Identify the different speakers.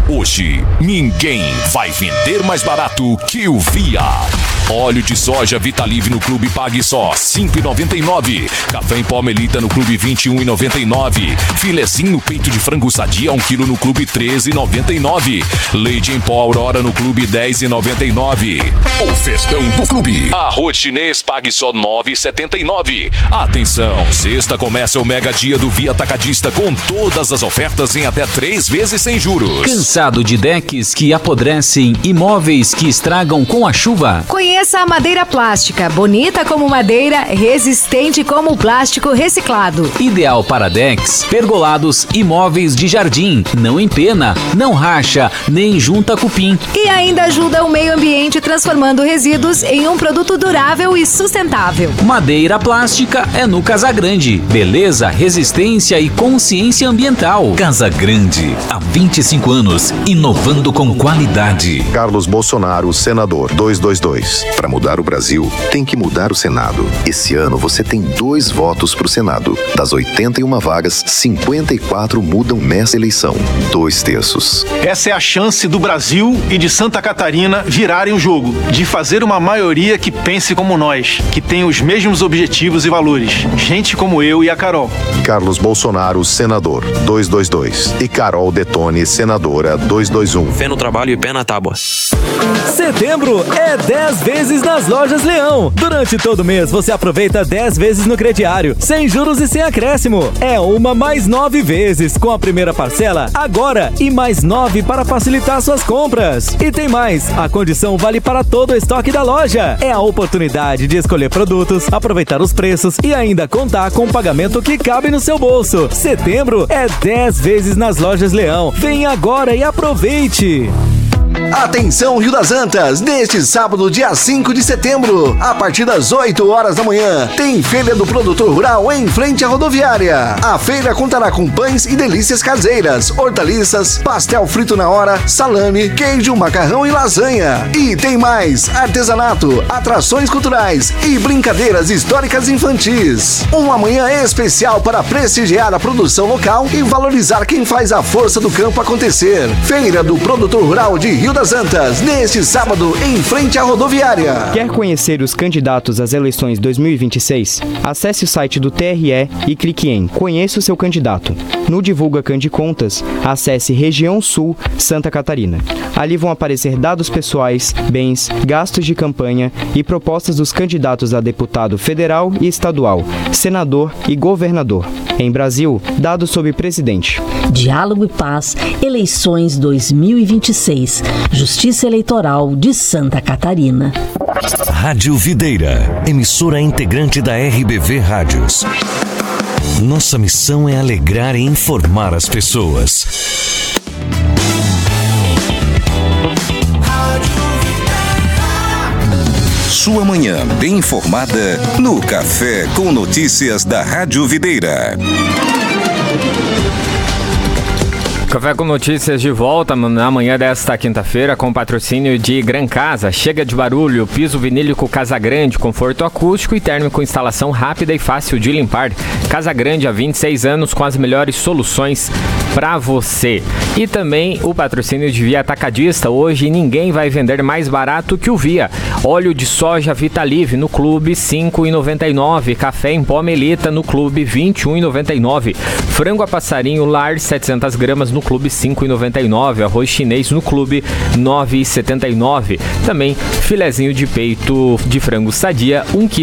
Speaker 1: Hoje, ninguém vai vender mais barato que o Via. Óleo de soja Vitalive no Clube pague só R$ 5,99. Café em pó Melita no Clube R$ 21,99. Filezinho peito de frango sadia 1 kg no Clube R$ 13,99. Leite em pó Aurora no Clube R$ 10,99. Ofertão do Clube. Arroz chinês pague só R$ 9,79. Atenção, sexta começa o mega dia do Via Atacadista com todas as ofertas em até 3 vezes sem juros.
Speaker 2: Cansado de decks que apodrecem e móveis que estragam com a chuva?
Speaker 3: Conheça a madeira plástica, bonita como madeira, resistente como plástico reciclado.
Speaker 2: Ideal para decks, pergolados e móveis de jardim. Não empena, não racha, nem junta cupim.
Speaker 3: E ainda ajuda o meio ambiente transformando resíduos em um produto durável e sustentável.
Speaker 2: Madeira plástica é no Casagrande. Beleza, resistência e consciência ambiental.
Speaker 4: Casagrande, há 25 anos, inovando com qualidade.
Speaker 5: Carlos Bolsonaro, senador, 222. Para mudar o Brasil, tem que mudar o Senado. Esse ano você tem 2 votos para o Senado. Das 81 vagas, 54 mudam nessa eleição. 2/3.
Speaker 6: Essa é a chance do Brasil e de Santa Catarina virarem o jogo, de fazer uma maioria que pense como nós, que tem os mesmos objetivos e valores. Gente como eu e a Carol.
Speaker 5: Carlos Bolsonaro, senador, 222. E Carol Detone, senadora, 221.
Speaker 7: Fé no trabalho e pé na tábua.
Speaker 8: Setembro é 10 vezes nas Lojas Leão. Durante todo mês você aproveita 10 vezes no crediário, sem juros e sem acréscimo. É uma mais 9 vezes com a primeira parcela agora e mais 9 para facilitar suas compras. E tem mais, a condição vale para todo o estoque da loja. É a oportunidade de escolher produtos, aproveitar os preços e ainda contar com um pagamento que cabe no seu bolso. Setembro é 10 vezes nas Lojas Leão. Vem agora e aproveite!
Speaker 9: Atenção Rio das Antas, neste sábado, dia 5 de setembro, a partir das 8 horas da manhã, tem Feira do Produtor Rural em frente à rodoviária. A feira contará com pães e delícias caseiras, hortaliças, pastel frito na hora, salame, queijo, macarrão e lasanha. E tem mais, artesanato, atrações culturais e brincadeiras históricas infantis. Uma manhã especial para prestigiar a produção local e valorizar quem faz a força do campo acontecer. Feira do Produtor Rural de Rio das Antas, neste sábado, em frente à rodoviária.
Speaker 10: Quer conhecer os candidatos às eleições 2026? Acesse o site do TRE e clique em Conheça o seu candidato. No Divulga Candicontas, acesse Região Sul, Santa Catarina. Ali vão aparecer dados pessoais, bens, gastos de campanha e propostas dos candidatos a deputado federal e estadual, senador e governador. Em Brasil, dados sobre presidente.
Speaker 11: Diálogo e Paz, eleições 2026. Justiça Eleitoral de Santa Catarina.
Speaker 4: Rádio Videira, emissora integrante da RBV Rádios. Nossa missão é alegrar e informar as pessoas. Sua manhã bem informada no Café com Notícias da Rádio Videira.
Speaker 12: Café com Notícias de volta na manhã desta quinta-feira com patrocínio de Gran Casa. Chega de barulho, piso vinílico Casagrande, conforto acústico e térmico, instalação rápida e fácil de limpar. Casagrande há 26 anos com as melhores soluções para você. E também o patrocínio de Via Atacadista. Hoje ninguém vai vender mais barato que o Via. Óleo de soja Vitalive no Clube R$ 5,99. Café em pó Melita no Clube R$ 21,99. Frango a passarinho Lar 700 gramas no Clube R$ 5,99. Arroz chinês no Clube R$ 9,79. Também filezinho de peito de frango sadia 1 kg